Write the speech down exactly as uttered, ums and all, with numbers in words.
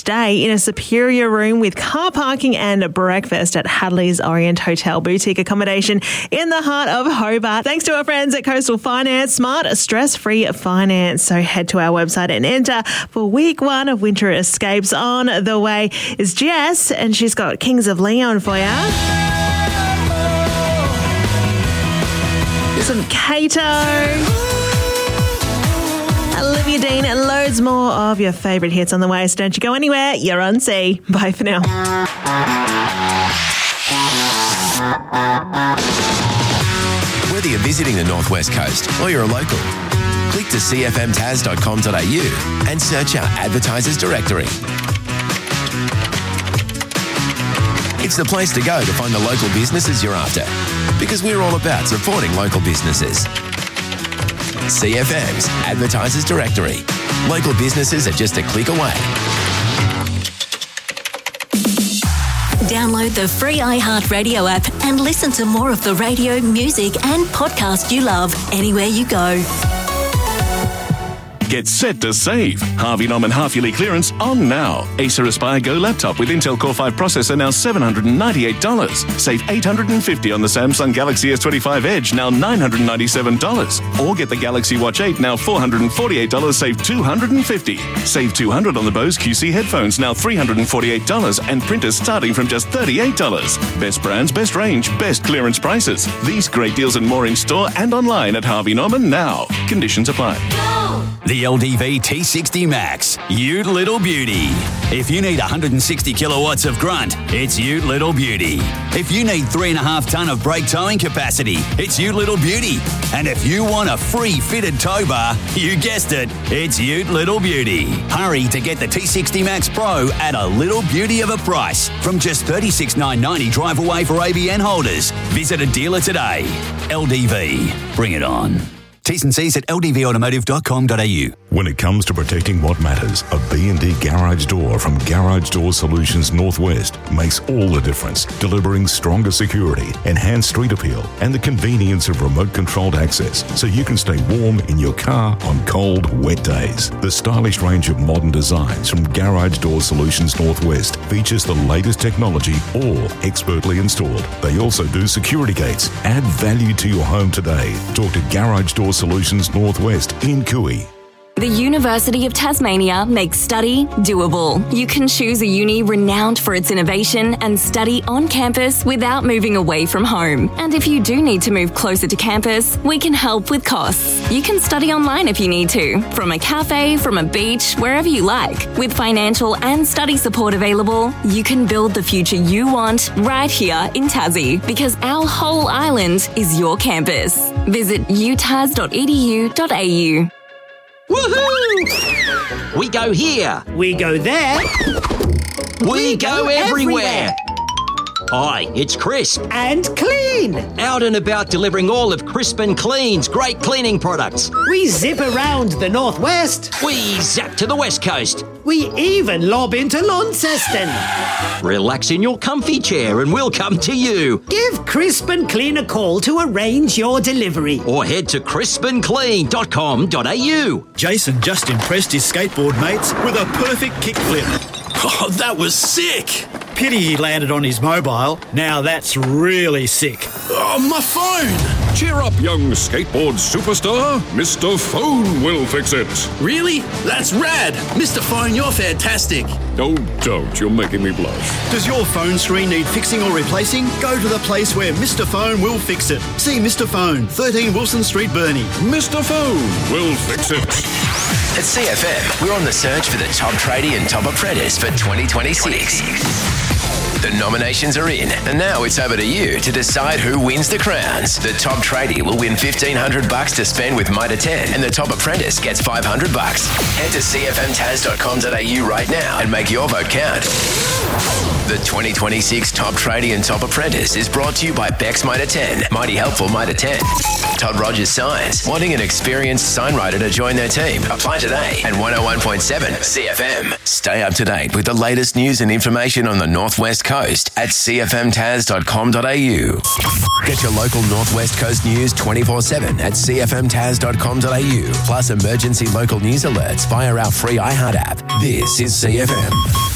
stay in a superior room with car parking and breakfast at Hadley's Orient Hotel boutique accommodation in the heart of Hobart. Thanks to our friends at Coastal Finance, smart, stress-free finance. So head to our website and enter for week one of Winter Escapes. On the way is Jess, and she's got Kings of Leon for you. Some Kato. Olivia Dean, and loads more of your favourite hits on the way. So don't you go anywhere. You're on C. Bye for now. Whether you're visiting the Northwest Coast or you're a local, click to c f m tas dot com dot a u and search our advertisers directory. It's the place to go to find the local businesses you're after, because we're all about supporting local businesses. C F M's Advertisers Directory. Local businesses are just a click away. Download the free iHeartRadio app and listen to more of the radio, music and podcast you love anywhere you go. Get set to save. Harvey Norman half-yearly clearance on now. Acer Aspire Go laptop with Intel Core five processor now seven hundred ninety-eight dollars. Save eight hundred fifty dollars on the Samsung Galaxy S twenty-five Edge, now nine hundred ninety-seven dollars. Or get the Galaxy Watch eight, now four hundred forty-eight dollars, save two hundred fifty dollars. Save two hundred dollars on the Bose Q C headphones, now three hundred forty-eight dollars, and printers starting from just thirty-eight dollars. Best brands, best range, best clearance prices. These great deals and more in store and online at Harvey Norman now. Conditions apply. The L D V T sixty Max, Ute Little Beauty. If you need one hundred sixty kilowatts of grunt, it's Ute Little Beauty. If you need three and a half ton of brake towing capacity, it's Ute Little Beauty. And if you want a free fitted tow bar, you guessed it, it's Ute Little Beauty. Hurry to get the T sixty Max Pro at a little beauty of a price from just thirty-six thousand nine hundred ninety dollars drive away for A B N holders. Visit a dealer today. L D V, bring it on. T's and C's at l d v automotive dot com dot a u. When it comes to protecting what matters, a B and D garage door from Garage Door Solutions Northwest makes all the difference, delivering stronger security, enhanced street appeal, and the convenience of remote-controlled access so you can stay warm in your car on cold, wet days. The stylish range of modern designs from Garage Door Solutions Northwest features the latest technology, all expertly installed. They also do security gates. Add value to your home today. Talk to Garage Door Solutions Northwest in Cooey. The University of Tasmania makes study doable. You can choose a uni renowned for its innovation and study on campus without moving away from home. And if you do need to move closer to campus, we can help with costs. You can study online if you need to, from a cafe, from a beach, wherever you like. With financial and study support available, you can build the future you want right here in Tassie, because our whole island is your campus. Visit u tas dot e d u dot a u. Woohoo! We go here. We go there. We, we go, go everywhere. everywhere. Hi, it's Crisp. And Clean. Out and about delivering all of Crisp and Clean's great cleaning products. We zip around the Northwest. We zap to the West Coast. We even lob into Launceston. Relax in your comfy chair and we'll come to you. Give Crisp and Clean a call to arrange your delivery. Or head to crisp and clean dot com dot a u. Jason just impressed his skateboard mates with a perfect kickflip. Oh, that was sick. Pity he landed on his mobile. Now that's really sick. Oh, my phone! Cheer up, young skateboard superstar. Mister Phone will fix it. Really? That's rad. Mister Phone, you're fantastic. Oh, don't. You're making me blush. Does your phone screen need fixing or replacing? Go to the place where Mister Phone will fix it. See Mister Phone, thirteen Wilson Street, Burnie. Mister Phone will fix it. At C F M, we're on the search for the top tradie and top apprentice for twenty twenty-six. The nominations are in, and now it's over to you to decide who wins the crowns. The top tradie will win fifteen hundred bucks to spend with Mitre ten, and the top apprentice gets five hundred bucks. Head to c f m tas dot com dot a u right now and make your vote count. The twenty twenty-six Top Tradie and Top Apprentice is brought to you by Bex Mitre ten, Mighty Helpful Mitre ten. Todd Rogers Signs, wanting an experienced signwriter to join their team. Apply today at one oh one point seven C F M. Stay up to date with the latest news and information on the Northwest Coast at c f m tas dot com dot a u. Get your local Northwest Coast news twenty-four seven at c f m tas dot com dot a u. Plus emergency local news alerts via our free iHeart app. This is C F M.